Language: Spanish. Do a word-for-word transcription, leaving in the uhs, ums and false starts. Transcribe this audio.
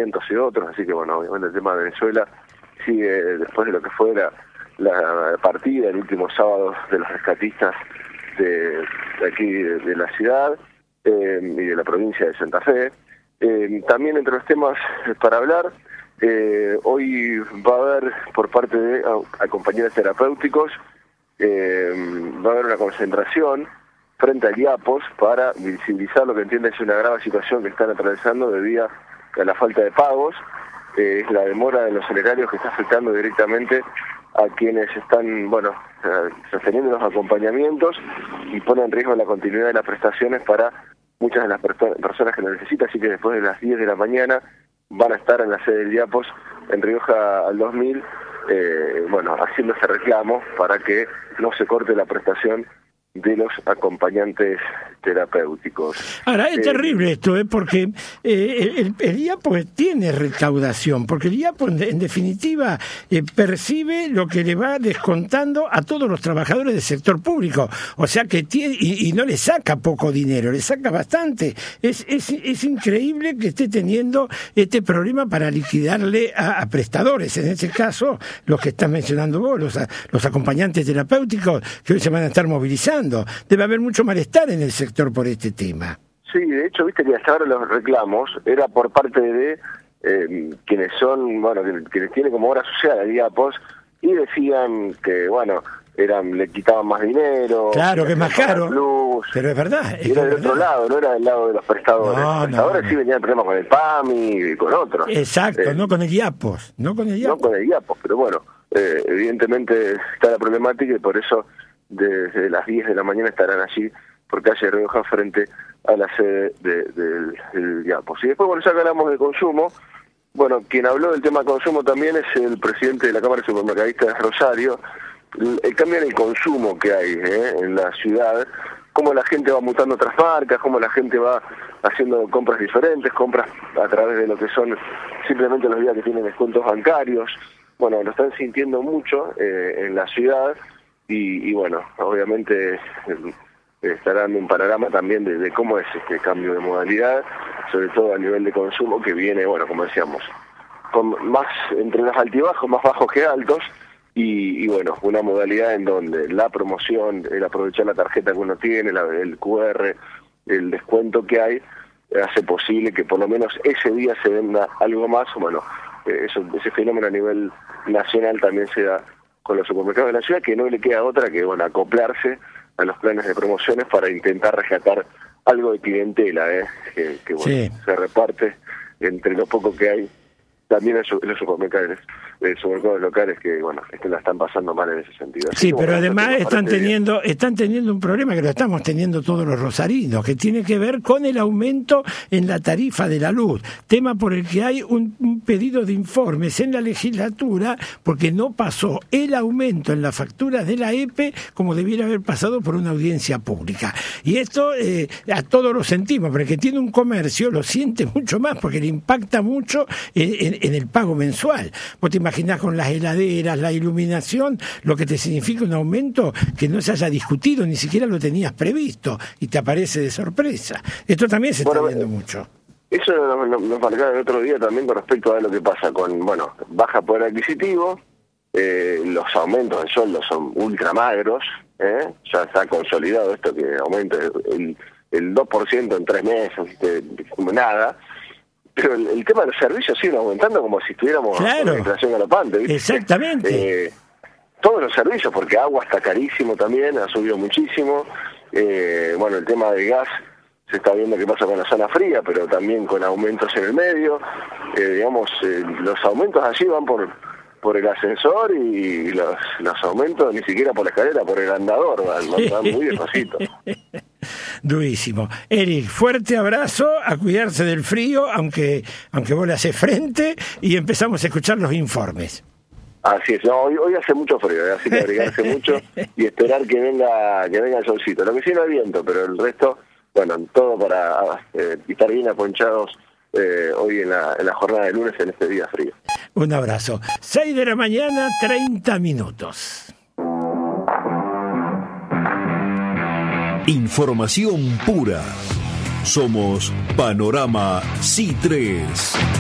vientos y otros, así que bueno, obviamente el tema de Venezuela sigue después de lo que fue la, la partida el último sábado de los rescatistas de, de aquí de, de la ciudad eh, y de la provincia de Santa Fe. Eh, también entre los temas para hablar, eh, hoy va a haber por parte de acompañantes terapéuticos, eh, va a haber una concentración frente al IAPOS para visibilizar lo que entiende es una grave situación que están atravesando debido a la falta de pagos, eh, es la demora de los salarios que está afectando directamente a quienes están, bueno, eh, sosteniendo los acompañamientos y pone en riesgo la continuidad de las prestaciones para muchas de las perso- personas que lo necesitan, así que después de las diez de la mañana van a estar en la sede del IAPOS en Rioja al dos mil, eh, bueno, haciendo ese reclamo para que no se corte la prestación de los acompañantes terapéuticos. Ahora, es eh, terrible esto, ¿eh? porque eh, el, el IAPO tiene recaudación, porque el IAPO, en, en definitiva, eh, percibe lo que le va descontando a todos los trabajadores del sector público, o sea que tiene, y, y no le saca poco dinero, le saca bastante. Es, es, es increíble que esté teniendo este problema para liquidarle a, a prestadores, en ese caso, los que estás mencionando vos, los, los acompañantes terapéuticos, que hoy se van a estar movilizando. Debe haber mucho malestar en el sector por este tema. Sí, de hecho, viste que hasta ahora los reclamos era por parte de eh, quienes son, bueno, quienes tienen como obra asociada el IAPOS, y decían que, bueno, eran le quitaban más dinero. Claro, que es más caro. Plus, pero es verdad. Es era del verdad. otro lado, no era del lado de los prestadores. No, los prestadores no, sí no. venían problemas con el PAMI y con otros. Exacto, eh, no con el IAPOS. No con el IAPOS. No con el IAPOS, pero bueno, eh, evidentemente está la problemática y por eso desde las diez de la mañana estarán allí por calle Rioja frente a la sede de, de, del IAPOS. Y después, bueno, ya que hablamos de consumo, bueno, quien habló del tema consumo también es el presidente de la Cámara de Supermercadistas de Rosario. El, el cambio en el consumo que hay eh, en la ciudad, cómo la gente va mutando otras marcas, cómo la gente va haciendo compras diferentes, compras a través de lo que son simplemente los días que tienen descuentos bancarios. Bueno, lo están sintiendo mucho eh, en la ciudad. Y, y bueno, obviamente eh, estará dando un panorama también de, de cómo es este cambio de modalidad, sobre todo a nivel de consumo que viene, bueno, como decíamos, con más entre los altibajos, más bajos que altos, y, y bueno, una modalidad en donde la promoción, el aprovechar la tarjeta que uno tiene, la, el cu erre, el descuento que hay, eh, hace posible que por lo menos ese día se venda algo más. Bueno, eh, eso, ese fenómeno a nivel nacional también se da con los supermercados de la ciudad, que no le queda otra que, bueno, acoplarse a los planes de promociones para intentar rescatar algo de clientela, ¿eh? que, que bueno, sí. se reparte entre lo poco que hay también en los supermercados, eh, supermercados locales que, bueno, que la están pasando mal en ese sentido. Así Sí, que, pero bueno, además están parece teniendo bien. están teniendo un problema que lo estamos teniendo todos los rosarinos, que tiene que ver con el aumento en la tarifa de la luz, tema por el que hay un, un pedido de informes en la legislatura porque no pasó el aumento en las facturas de la E P E como debiera haber pasado por una audiencia pública. Y esto eh, a todos lo sentimos, pero el que tiene un comercio lo siente mucho más porque le impacta mucho en, en, en el pago mensual. Vos te imaginás con las heladeras, la iluminación, lo que te significa un aumento que no se haya discutido, ni siquiera lo tenías previsto y te aparece de sorpresa. Esto también se Bueno, está viendo mucho. Eso nos, nos, nos marcaba el otro día también con respecto a lo que pasa con, bueno, baja poder adquisitivo, eh, los aumentos de sueldo son ultra magros, ¿eh? Ya está consolidado esto que aumenta el, el dos por ciento en tres meses, ¿viste? Como nada. Pero el, el tema de los servicios sigue aumentando como si estuviéramos claro. en una inflación galopante, ¿viste? Exactamente. Eh, todos los servicios, porque agua está carísimo también, ha subido muchísimo. Eh, bueno, el tema del gas, se está viendo qué pasa con la zona fría, pero también con aumentos en el medio. Eh, digamos, eh, los aumentos allí van por por el ascensor y los, los aumentos ni siquiera por la escalera, por el andador, van, van muy despacito. Durísimo. Eric, fuerte abrazo, a cuidarse del frío, aunque aunque vos le haces frente, y empezamos a escuchar los informes. Así es, no, hoy, hoy hace mucho frío, así que abrigarse mucho y esperar que venga que venga el solcito. Lo que sí no hay viento, pero el resto, bueno, todo para eh, estar bien aponchados eh, hoy en la, en la jornada de lunes, en este día frío. Un abrazo. seis de la mañana, treinta minutos. Información pura. Somos Panorama C tres.